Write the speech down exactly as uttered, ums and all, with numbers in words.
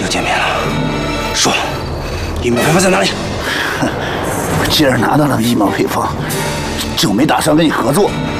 就见面了。说，疫苗配方在哪里？ 我既然拿到了疫苗配方，就没打算跟你合作。